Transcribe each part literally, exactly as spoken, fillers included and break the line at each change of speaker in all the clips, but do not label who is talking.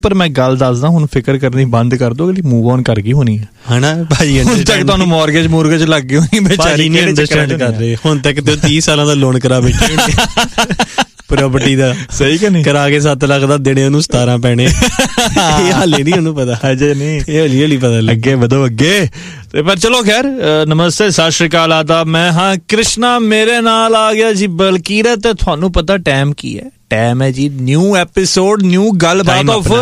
ਪਰ ਮੈਂ ਗੱਲ ਦੱਸਦਾ, ਹੁਣ ਫਿਕਰ ਕਰਨੀ ਬੰਦ ਕਰ ਦੋ, ਅਗਲੀ ਮੂਵ ਔਨ ਕਰ ਗਈ ਹੋਣੀ ਹੈ
ਹਨਾ ਭਾਜੀ।
ਹੁਣ ਤੱਕ ਤੁਹਾਨੂੰ ਮੌਰਗੇਜ ਮੂਰਗੇਜ ਲੱਗ ਗਈ ਹੋਣੀ,
ਵਿਚਾਰੀ ਨਹੀਂ ਅੰਡਰਸਟੈਂਡ ਕਰ ਰਹੇ। ਹੁਣ ਤੱਕ ਤੇ ਤੀਹ ਸਾਲਾਂ ਦਾ ਲੋਨ ਕਰਾ ਬੈਠੇ ਪ੍ਰਾਪਰਟੀ ਦਾ। ਸਹੀ ਕਿ ਨਹੀਂ? ਕਰਾ ਕੇ ਸੱਤ ਲੱਖ ਦਾ ਦੇਣੇ ਉਹਨੂੰ ਸਤਾਰਾਂ ਪੈਣੇ। ਇਹ ਹਾਲੇ ਨਹੀਂ ਉਹਨੂੰ ਪਤਾ, ਹਜੇ ਨਹੀਂ, ਇਹ ਹੌਲੀ ਹੌਲੀ ਪਤਾ ਲੱਗੇ।
ਅੱਗੇ ਵਧੋ ਅੱਗੇ। ਤੇ ਪਰ ਚਲੋ ਖੈਰ, ਨਮਸਤੇ, ਸਤਿ ਸ਼੍ਰੀ ਅਕਾਲ, ਆਦਾਬ। ਮੈਂ ਹਾਂ ਕ੍ਰਿਸ਼ਨਾ, ਮੇਰੇ ਨਾਲ ਆ ਗਿਆ ਜੀ ਬਲਕੀਰਤ। ਤੇ ਤੁਹਾਨੂੰ ਪਤਾ ਟਾਈਮ ਕੀ ਹੈ? ਟਾਈਮ ਹੈ ਜੀ ਨਿਊ ਐਪੀਸੋਡ, ਨਿਊ ਗੱਲਬਾਤ ਆਫ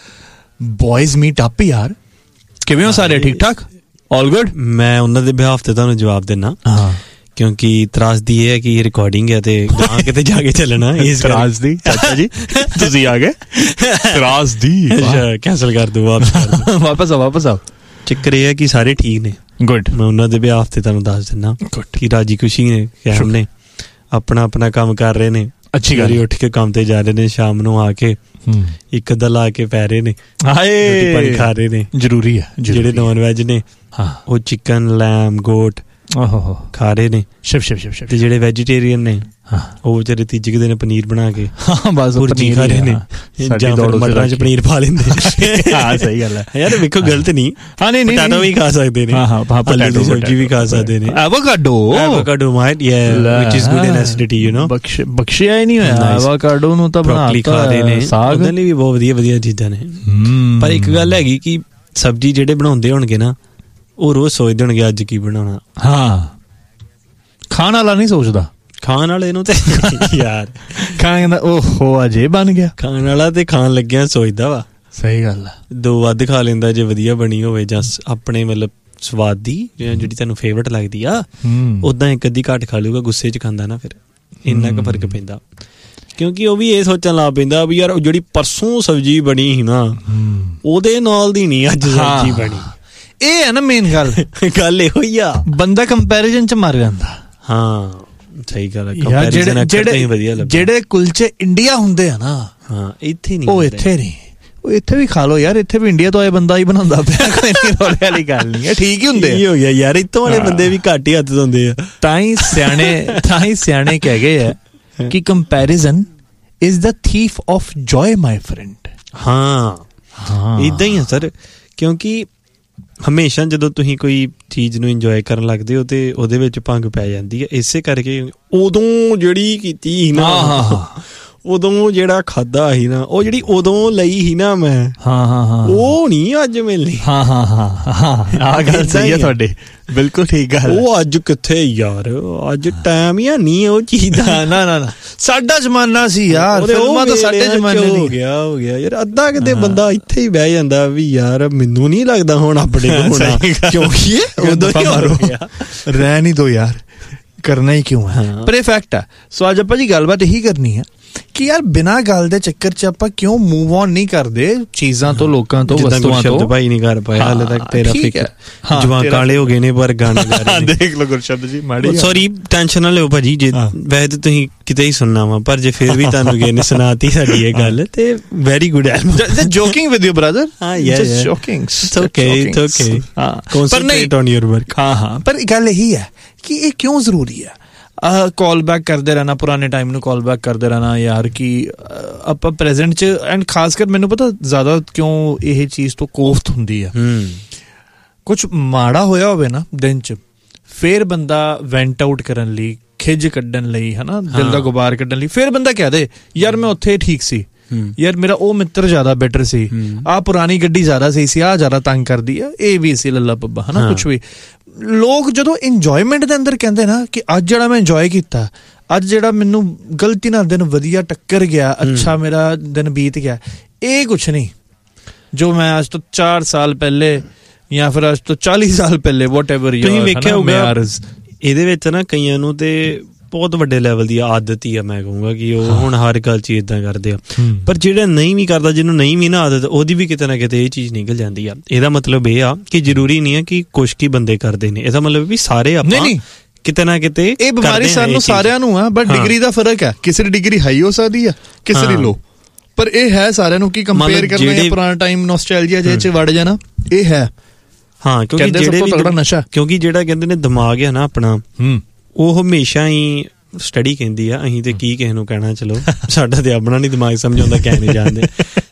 ਬॉयਜ਼ ਮੀਟ ਅਪ। ਯਾਰ ਕਿਵੇਂ ਹੋ ਸਾਰੇ? ਠੀਕ ਠਾਕ? All good?
ਮੈਂ ਉਹਨਾਂ ਦੇ ਬਿਹਾਫ ਤੇ ਤੁਹਾਨੂੰ ਜਵਾਬ ਦੇਣਾ, ਕਿਉਂਕਿ ਤਰਾਸਦੀ ਇਹ ਹੈ ਕਿ ਇਹ ਰਿਕਾਰਡਿੰਗ ਹੈ ਤੇ ਗਾਂ ਕਿਤੇ ਜਾ ਕੇ ਚੱਲਣਾ। ਇਸ
ਤਰਾਸਦੀ ਚਾਚਾ ਜੀ ਤੁਸੀਂ ਆ ਗਏ? ਤਰਾਸਦੀ
ਕੈਂਸਲ ਕਰ ਦੋ,
ਵਾਪਸ ਆਓ ਵਾਪਸ ਆਓ।
ਚੱਕਰ ਇਹ ਹੈ ਕਿ ਸਾਰੇ ਠੀਕ ਨੇ। ਗੁੱਡ। ਮੈਂ ਉਹਨਾਂ ਦੇ ਬਿਹਾਫ ਤੇ ਤੁਹਾਨੂੰ ਦੱਸ ਦਿੰਦਾ ਕਿ ਰਾਜੀ ਖੁਸ਼ੀ ਨੇ, ਕਾਇਮ ਨੇ, ਆਪਣਾ ਆਪਣਾ ਕੰਮ ਕਰ ਰਹੇ ਨੇ। ਅੱਛੀ ਗੱਲ। ਉੱਠ ਕੇ ਕੰਮ ਤੇ ਜਾ ਰਹੇ ਨੇ, ਸ਼ਾਮ ਨੂੰ ਆ ਕੇ ਇੱਕ ਅੱਧਾ ਲਾ ਕੇ ਪੈ ਰਹੇ ਨੇ, ਰੋਟੀ ਪਾਣੀ ਖਾ ਰਹੇ ਨੇ। ਜ਼ਰੂਰੀ ਹੈ। ਜਿਹੜੇ ਨੌਨ ਵੈਜ ਨੇ ਉਹ ਚਿਕਨ, ਲੈਮ, ਗੋਟ ਖਾ ਰਹੇ ਨੇ। ਸ਼ਿਵ ਸ਼ਿਵ ਸ਼ਿਵ ਸ਼ਿਵ। ਤੇ ਜਿਹੜੇ ਵੈਜੀਟੇਰੀਅਨ ਨੇ ਉਹ ਵਿਚਾਰੇ ਤੀਜੇ ਕੁ ਦਿਨ ਪਨੀਰ ਬਣਾ ਕੇ ਬਸ ਭੁਰਜੀ ਖਾ ਰਹੇ ਨੇ, ਜਾਂ ਫਿਰ ਮਟਰਾਂ ਚ ਪਨੀਰ ਪਾ ਲੈਂਦੇ। ਹਾਂ ਸਹੀ ਗੱਲ ਹੈ ਯਾਰ। ਵੇਖੋ ਗਲਤ ਨਹੀਂ, ਹਾਂ ਨਹੀਂ ਨਹੀਂ, ਪੋਟੈਟੋ ਵੀ ਖਾ ਸਕਦੇ ਨੇ, ਆਲੂ ਦੀ ਸਬਜ਼ੀ ਵੀ ਖਾ ਸਕਦੇ ਨੇ, ਐਵੋਕਾਡੋ ਐਵੋਕਾਡੋ ਮਾਈਟ ਯਾ ਵਿਚ is good in acidity, you know. ਬਖਸ਼ਿਆ ਹੀ ਨਹੀਂ ਹੋਇਆ ਐਵੋਕਾਡੋ ਨੂੰ ਤਾਂ। ਬਰੋਕਲੀ ਖਾ ਰਹੇ ਨੇ, ਉਹਦੇ ਲਈ ਵੀ ਬਹੁਤ ਵਧੀਆ ਵਧੀਆ ਚੀਜ਼ਾਂ ਨੇ। ਪਰ ਇੱਕ ਗੱਲ ਹੈਗੀ ਕਿ ਸਬਜ਼ੀ ਜਿਹੜੇ ਬਣਾਉਂਦੇ ਹੋਣਗੇ ਨਾ, ਉਹ ਰੋਜ਼ ਸੋਚਦੇ ਹੋਣਗੇ ਅੱਜ ਕੀ ਬਣਾਉਣਾ। ਹਾਂ, ਖਾਣ ਵਾਲਾ ਨਹੀਂ ਸੋਚਦਾ। ਖਾਣ ਵਾਲੇ ਨੂੰ ਤੇ ਯਾਰ ਖਾਣ ਕਹਿੰਦਾ ਓਹੋ ਅੱਜ ਇਹ ਬਣ ਗਿਆ। ਖਾਣ ਵਾਲਾ ਤੇ ਖਾਣ ਲੱਗਿਆ ਸੋਚਦਾ ਵਾ। ਸਹੀ ਗੱਲ ਆ। ਦੋ ਵੱਧ ਖਾ ਲੈਂਦਾ ਜੇ ਵਧੀਆ ਬਣੀ ਹੋਵੇ, ਜਾਂ ਆਪਣੇ ਮਤਲਬ ਸਵਾਦ ਦੀ ਜਿਹੜੀ ਤੁਹਾਨੂੰ ਫੇਵਰਟ ਲੱਗਦੀ ਆ। ਓਦਾਂ ਇੱਕ ਅੱਧੀ ਘੱਟ ਖਾ ਲੂਗਾ, ਗੁੱਸੇ ਚ ਖਾਂਦਾ ਨਾ, ਫਿਰ ਇੰਨਾ ਕੁ ਫਰਕ ਪੈਂਦਾ। ਕਿਉਂਕਿ ਉਹ ਵੀ ਇਹ ਸੋਚਣ ਲੱਗ ਪੈਂਦਾ ਵੀ ਯਾਰ ਜਿਹੜੀ ਪਰਸੋਂ ਸਬਜ਼ੀ ਬਣੀ ਸੀ ਨਾ, ਉਹਦੇ ਨਾਲ ਦੀ ਨੀ ਅੱਜ ਸਬਜ਼ੀ ਬਣੀ। ਇਹ ਹੈ ਨਾ ਮੇਨ ਗੱਲ। ਗੱਲ ਇਹੋ ਹੀ ਆ, ਬੰਦਾ ਕੰਪੈਰੀਜ਼ਨ ਚ ਮਰ ਜਾਂਦਾ। ਹਾਂ ਸਹੀ ਗੱਲ ਹੈ। ਜਿਹੜੇ ਕੁਲਚੇ ਇੰਡੀਆ ਹੁੰਦੇ ਆ ਨਾ, ਹਾਂ ਇੱਥੇ ਨਹੀਂ, ਉਹ ਇੱਥੇ ਨਹੀਂ। ਉਹ ਇੱਥੇ ਵੀ ਖਾ ਲੋ ਯਾਰ, ਇੱਥੇ ਵੀ ਇੰਡੀਆ ਤੋਂ ਆਏ ਬੰਦਾ ਹੀ ਬਣਾਉਂਦਾ ਪਿਆ, ਕੋਈ ਰੋਲੇ ਵਾਲੀ ਗੱਲ ਨਹੀਂ ਹੈ। ਠੀਕ ਹੀ ਹੁੰਦੇ ਹੋ ਗਿਆ ਯਾਰ, ਇੱਥੋਂ ਵਾਲੇ ਬੰਦੇ ਵੀ ਘੱਟ ਹੀ ਹੱਥ ਧੋਂਦੇ ਆ। ਤਾਂ ਹੀ ਸਿਆਣੇ ਤਾਂ ਹੀ ਸਿਆਣੇ ਕਹਿ ਗਏ ਆ ਕਿ comparison is the thief of joy my friend. ਹਾਂ ਹਾਂ ਏਦਾਂ ਹੀ ਆ ਸਰ। ਕਿਉਂਕਿ ਹਮੇਸ਼ਾ ਜਦੋਂ ਤੁਸੀਂ ਕੋਈ ਚੀਜ਼ ਨੂੰ ਇੰਜੋਏ ਕਰਨ ਲੱਗਦੇ ਹੋ ਤੇ ਉਹਦੇ ਵਿੱਚ ਭੰਗ ਪੈ ਜਾਂਦੀ ਹੈ। ਇਸੇ ਕਰਕੇ ਉਦੋਂ ਜਿਹੜੀ ਕੀਤੀ ਸੀ ਨਾ, ਉਦੋਂ ਜਿਹੜਾ ਖਾਧਾ ਸੀ ਨਾ, ਉਹ ਜਿਹੜੀ ਉਦੋਂ ਲਈ ਸੀ ਨਾ ਮੈਂ, ਹਾਂ ਹਾਂ ਹਾਂ, ਉਹ ਨੀ ਅੱਜ ਮਿਲਣੀ। ਹਾਂ ਹਾਂ ਹਾਂ ਹਾਂ ਆਹ ਗੱਲ ਸਹੀ ਹੈ ਤੁਹਾਡੇ, ਬਿਲਕੁਲ ਠੀਕ ਗੱਲ। ਉਹ ਅੱਜ ਕਿੱਥੇ ਯਾਰ, ਅੱਜ ਟਾਈਮ ਹੀ ਨਹੀਂ ਉਹ ਚੀਜ਼ ਦਾ। ਨਾ ਨਾ ਨਾ, ਸਾਡਾ ਜ਼ਮਾਨਾ ਸੀ ਯਾਰ, ਫਿਲਮਾਂ ਤਾਂ ਸਾਡੇ ਜ਼ਮਾਨੇ ਹੋ ਗਿਆ ਹੋ ਗਿਆ ਯਾਰ। ਅੱਧਾ ਕਿਤੇ ਬੰਦਾ ਇੱਥੇ ਹੀ ਬਹਿ ਜਾਂਦਾ ਵੀ ਯਾਰ ਮੈਨੂੰ ਨਹੀਂ ਲੱਗਦਾ ਹੁਣ ਆਪਣੇ ਕੋਲ ਹੋਣਾ, ਕਿਉਂਕਿ ਉਦੋਂ ਹੀ ਹੋ ਗਿਆ। ਰਹਿ ਨਹੀਂ ਦੋ ਯਾਰ, ਕਰਨਾ ਹੀ ਕਿਉਂ ਹੈ। ਪਰ ਇਹ ਫੈਕਟ ਹੈ। ਸੋ ਅੱਜ ਆਪਾਂ ਜੀ ਗੱਲਬਾਤ ਇਹੀ ਕਰਨੀ ਹੈ ਕਿ ਯਾਰ ਬਿਨਾਂ ਗੱਲ ਦੇ ਚੱਕਰ ਚ ਆਪਾਂ ਕਿਉਂ ਮੂਵ ਔਨ ਨਹੀਂ ਕਰਦੇ ਚੀਜ਼ਾਂ ਤੋਂ, ਲੋਕਾਂ ਤੋਂ, ਵਸਤੂਆਂ ਤੋਂ। ਭਾਈ ਨਹੀਂ ਕਰ ਪਾਇਆ ਹਾਲੇ ਤੱਕ। ਤੇਰਾ ਫਿਕਰ ਜਵਾਨ ਕਾਲੇ ਹੋ ਗਏ ਨੇ ਪਰ ਗਾਣੇ ਗਾ ਰਹੇ ਨੇ। ਦੇਖ ਲਓ ਗੁਰਸ਼ਬਦ ਜੀ, ਮਾੜੀ ਸੌਰੀ, ਟੈਨਸ਼ਨ ਨਾ ਲਿਓ ਭਾਜੀ। ਜੇ ਵੈਸੇ ਤਾਂ ਤੁਸੀਂ ਕਿਤੇ ਹੀ ਸੁਣਨਾ ਵਾ, ਪਰ ਜੇ ਫਿਰ ਵੀ ਤੁਹਾਨੂੰ ਕਿਸੇ ਨੇ ਸੁਣਾਤੀ ਸਾਡੀ ਇਹ ਗੱਲ, ਤੇ very good album. Joking with you brother. ਹਾਂ ਯਾਰ joking, it's okay it's okay. ਹਾਂ ਕਨਸੈਂਟਰੇਟ ਔਨ ਯੂਰ ਵਰਕ। ਹਾਂ ਹਾਂ, ਪਰ ਗੱਲ ਇਹੀ ਹੈ ਕਿ ਇਹ ਕਿਉਂ ਜ਼ਰੂਰੀ ਹੈ ਕਾਲ ਬੈਕ ਕਰਦੇ ਰਹਿਣਾ, ਪੁਰਾਣੇ ਟਾਈਮ ਨੂੰ ਕਾਲ ਬੈਕ ਕਰਦੇ ਰਹਿਣਾ ਯਾਰ, ਕਿ ਆਪਾਂ ਪ੍ਰੈਜ਼ੈਂਟ ਚ। ਐਂਡ ਖਾਸ ਕਰ ਮੈਨੂੰ ਪਤਾ ਜ਼ਿਆਦਾ ਕਿਉਂ ਇਹ ਚੀਜ਼ ਤੋਂ ਕੋਫਤ ਹੁੰਦੀ ਆ। ਕੁਛ ਮਾੜਾ ਹੋਇਆ ਹੋਵੇ ਨਾ ਦਿਨ ਚ, ਫੇਰ ਬੰਦਾ ਵੈਂਟ ਆਊਟ ਕਰਨ ਲਈ, ਖਿੱਜ ਕੱਢਣ ਲਈ, ਹਨਾ, ਦਿਲ ਦਾ ਗੁਬਾਰ ਕੱਢਣ ਲਈ, ਫੇਰ ਬੰਦਾ ਕਹਿ ਦੇ ਯਾਰ ਮੈਂ ਉੱਥੇ ਠੀਕ ਸੀ, ਯਾਰ ਮੇਰਾ ਉਹ ਮਿੱਤਰ ਜ਼ਿਆਦਾ ਬੈਟਰ ਸੀ, ਆਹ ਪੁਰਾਣੀ ਗੱਡੀ ਜ਼ਿਆਦਾ ਸਹੀ ਸੀ, ਆਹ ਜ਼ਿਆਦਾ ਤੰਗ ਕਰਦੀ ਆ, ਇਹ ਵੀ ਸੀ ਲੱਲਾ ਪੱਬਾ, ਹਨਾ, ਕੁਛ ਵੀ। ਲੋਕ ਜਦੋਂ ਇੰਜੋਏਮੈਂਟ ਦੇ ਅੰਦਰ ਕਹਿੰਦੇ ਨਾ ਕਿ ਅੱਜ ਜਿਹੜਾ ਮੈਂ ਇੰਜੋਏ ਕੀਤਾ, ਅੱਜ ਜਿਹੜਾ ਮੈਨੂੰ ਗਲਤੀ ਨਾਲ ਦਿਨ ਵਧੀਆ ਟੱਕਰ ਗਿਆ, ਅੱਛਾ ਮੇਰਾ ਦਿਨ ਬੀਤ ਗਿਆ, ਇਹ ਕੁਛ ਨਹੀਂ ਜੋ ਮੈਂ ਅੱਜ ਤੋਂ ਚਾਰ ਸਾਲ ਪਹਿਲੇ ਜਾਂ ਫਿਰ ਅੱਜ ਤੋਂ ਚਾਲੀ ਸਾਲ ਪਹਿਲੇ ਵਟ ਐਵਰ ਤੁਸੀਂ ਵੇਖਿਆ ਹੋਊਗਾ। ਇਹਦੇ ਵਿੱਚ ਨਾ ਕਈਆਂ ਨੂੰ ਤੇ ਬਹੁਤ ਵੱਡੇ ਲੈਵਲ ਦੀ ਆਦਤ ਹੀ ਆ, ਮੈਂ ਕਹੂੰਗਾ ਕਿ ਉਹ ਹੁਣ ਹਰ ਗੱਲ ਚ ਏਦਾਂ ਕਰਦੇ ਆ। ਪਰ ਜਿਹੜਾ ਨਹੀਂ ਵੀ ਕਰਦਾ, ਜਿਹਨੂੰ ਨਹੀਂ ਵੀ ਨਾ ਆਦਤ, ਉਹਦੀ ਵੀ ਕਿਤੇ ਨਾ ਕਿਤੇ ਇਹ ਚੀਜ਼ ਨਿਕਲ ਜਾਂਦੀ ਆ। ਇਹਦਾ ਮਤਲਬ ਇਹ ਆ ਕਿ ਜ਼ਰੂਰੀ ਨਹੀਂ ਹੈ ਕਿ ਕੁਛ ਕੀ ਬੰਦੇ ਕਰਦੇ ਨੇ, ਇਹਦਾ ਮਤਲਬ ਵੀ ਸਾਰੇ ਆਪਾਂ ਕਿਤੇ ਨਾ ਕਿਤੇ। ਇਹ ਬਿਮਾਰੀ ਸਾਨੂੰ ਸਾਰਿਆਂ ਨੂੰ ਆ, ਬਟ ਡਿਗਰੀ ਦਾ ਫਰਕ ਹੈ। ਕਿਸੇ ਦੀ ਡਿਗਰੀ ਹਾਈ ਹੋ ਸਕਦੀ ਆ, ਕਿਸੇ ਦੀ ਲੋ, ਪਰ ਇਹ ਹੈ ਸਾਰਿਆਂ ਨੂੰ। ਕੀ ਕੰਪੇਅਰ ਕਰਨਾ ਹੈ ਪੁਰਾਣਾ ਟਾਈਮ ਨੋਸਟੈਲਜੀਆ ਜਿਹਦੇ ਚ ਵੜ ਜਾਣਾ, ਇਹ ਹੈ। ਹਾਂ ਕਿਉਂਕਿ ਜਿਹੜੇ ਵੀ ਨਸ਼ਾ, ਕਿਉਂਕਿ ਜਿਹੜਾ ਕਹਿੰਦੇ ਨੇ ਦਿਮਾਗ ਹੈ ਨਾ ਆਪਣਾ, ਉਹ ਹਮੇਸ਼ਾ ਹੀ ਸਟੱਡੀ ਕਹਿੰਦੀ ਆ। ਅਸੀਂ ਤੇ ਕੀ ਕਿਸੇ ਨੂੰ ਕਹਿਣਾ, ਚਲੋ ਸਾਡਾ ਤੇ ਆਪਣਾ ਨੀ ਦਿਮਾਗ ਸਮਝ ਆਉਂਦਾ, ਕਹਿ ਨਹੀਂ ਜਾਣਦੇ।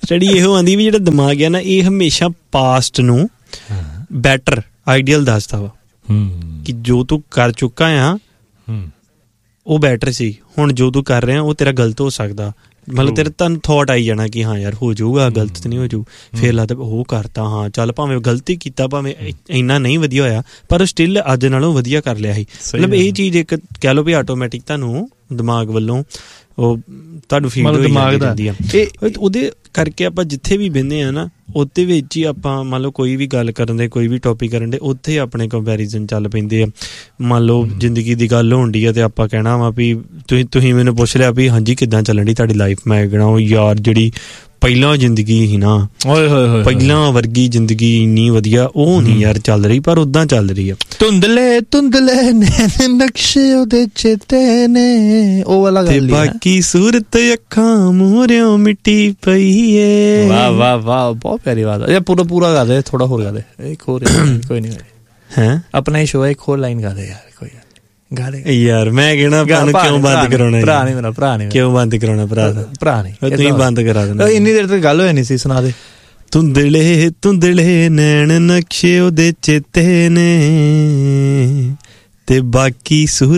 ਸਟੱਡੀ ਇਹੋ ਆਂਦੀ ਵੀ ਜਿਹੜਾ ਦਿਮਾਗ ਹੈ ਨਾ ਇਹ ਹਮੇਸ਼ਾ ਪਾਸਟ ਨੂੰ ਬੈਟਰ ਆਈਡੀਅਲ ਦੱਸਦਾ ਵਾ ਕਿ ਜੋ ਤੂੰ ਕਰ ਚੁੱਕਾ ਆ ਉਹ ਬੈਟਰ ਸੀ, ਹੁਣ ਜੋ ਤੂੰ ਕਰ ਰਿਹਾ ਉਹ ਤੇਰਾ ਗਲਤ ਹੋ ਸਕਦਾ। ਮਤਲਬ ਤੇਰੇ ਤੁਹਾਨੂੰ ਥੋਟ ਆਈ ਜਾਣਾ ਕਿ ਹਾਂ ਯਾਰ ਹੋ ਜਾਊਗਾ, ਗਲਤ ਤਾਂ ਨਹੀਂ ਹੋ ਜਾਊ। ਫਿਰ ਲੱਗਦਾ ਉਹ ਕਰਤਾ, ਹਾਂ ਚੱਲ ਭਾਵੇਂ ਗਲਤੀ ਕੀਤਾ, ਭਾਵੇਂ ਇੰਨਾ ਨਹੀਂ ਵਧੀਆ ਹੋਇਆ ਪਰ ਸਟਿਲ ਅੱਜ ਨਾਲੋਂ ਵਧੀਆ ਕਰ ਲਿਆ ਸੀ। ਮਤਲਬ ਇਹ ਚੀਜ਼ ਇੱਕ ਕਹਿ ਲਓ ਵੀ ਆਟੋਮੈਟਿਕ ਤੁਹਾਨੂੰ ਦਿਮਾਗ ਵੱਲੋਂ ਉਹ ਤੁਹਾਨੂੰ ਫੀਲ ਹੋਈ ਜਾਂਦੀ ਆ। ਉਹਦੇ ਕਰਕੇ ਆਪਾਂ ਜਿੱਥੇ ਵੀ ਬਹਿੰਦੇ ਆ ਨਾ ਉਹਦੇ ਵਿੱਚ ਹੀ ਆਪਾਂ ਮੰਨ ਲਓ ਕੋਈ ਵੀ ਗੱਲ ਕਰਨ ਦੇ, ਕੋਈ ਵੀ ਟੌਪਿਕ ਕਰਨ ਦੇ, ਉੱਥੇ ਆਪਣੇ ਕੰਪੈਰੀਜ਼ਨ ਚੱਲ ਪੈਂਦੇ ਆ। ਮੰਨ ਲਓ ਜ਼ਿੰਦਗੀ ਦੀ ਗੱਲ ਹੋਣ ਡਈ ਆ ਤੇ ਆਪਾਂ ਕਹਿਣਾ ਵਾ ਵੀ ਤੁਸੀਂ ਤੁਸੀਂ ਮੈਨੂੰ ਪੁੱਛ ਲਿਆ ਵੀ ਹਾਂਜੀ ਕਿੱਦਾਂ ਚੱਲਣ ਡਈ ਤੁਹਾਡੀ ਲਾਈਫ, ਮੈਂ ਕਹਿਣਾ ਉਹ ਯਾਰ ਜਿਹੜੀ ਪਹਿਲਾਂ ਜ਼ਿੰਦਗੀ ਸੀ ਨਾ, ਪਹਿਲਾਂ ਵਰਗੀ ਜ਼ਿੰਦਗੀ ਇੰਨੀ ਵਧੀਆ ਉਹ ਨਹੀਂ ਯਾਰ ਚੱਲ ਰਹੀ, ਪਰ ਉਦਾਂ ਚੱਲ ਰਹੀ ਆ।
ਧੁੰਦਲੇ ਧੁੰਦਲੇ ਨੇ ਨਕਸ਼ੇ ਉਹਦੇ ਚੇਤੇ ਨੇ, ਉਹ ਵਾਲਾ ਗੱਲ
ਤੇ ਬਾਕੀ ਸੂਰਤ ਅੱਖਾਂ ਮੂਹਰਿਓਂ ਮਿੱਟੀ ਪਈ ਏ।
ਵਾਹ ਵਾਹ ਵਾਹ, ਬਹੁਤ ਪਿਆਰੀ ਬਾਤ ਹੈ। ਪੂਰਾ ਪੂਰਾ ਗਾ ਦੇ, ਥੋੜਾ ਹੋਰ ਗਾ ਦੇ, ਇੱਕ ਹੋਰ ਕੋਈ ਨਹੀਂ
ਹੈ ਆਪਣਾ
ਹੀ ਸ਼ੋਅ ਹੈ, ਇੱਕ ਹੋਰ ਲਾਈਨ ਗਾ ਦੇ ਯਾਰ, ਕੋਈ
ਯਾਰ ਮੈਂ ਕਹਿਣਾ ਕਿਉਂ ਬੰਦ ਕਰਾਉਣਾ,
ਭਰਾ ਨਹੀਂ ਮੇਰਾ, ਭਰਾ ਨਹੀਂ
ਕਿਉਂ ਬੰਦ ਕਰਾਉਣਾ, ਭਰਾ
ਭਰਾ ਨਹੀਂ
ਤੁਸੀਂ ਬੰਦ ਕਰਾ ਦੇਣਾ।
ਇੰਨੀ ਦੇਰ ਤੱਕ ਗੱਲ ਹੋਈ ਨਹੀਂ ਸੀ, ਸੁਣਾ ਦੇ।
ਧੁੰਦਲੇ ਧੁੰਦਲੇ ਨੈਣ ਨਕਸ਼ੇ ਉਹਦੇ ਚੇਤੇ ਨੇ ਤੇ ਬਾਕੀ ਸੂਰ